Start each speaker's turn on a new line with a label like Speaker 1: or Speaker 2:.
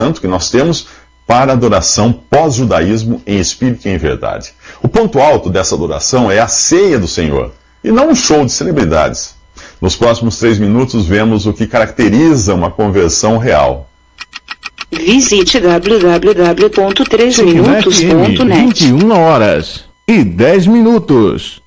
Speaker 1: que nós temos para a adoração pós-judaísmo em espírito e em verdade. O ponto alto dessa adoração é a ceia do Senhor, e não um show de celebridades. Nos próximos 3 minutos vemos o que caracteriza uma conversão real.
Speaker 2: Visite www.3minutos.net.
Speaker 3: 21h10.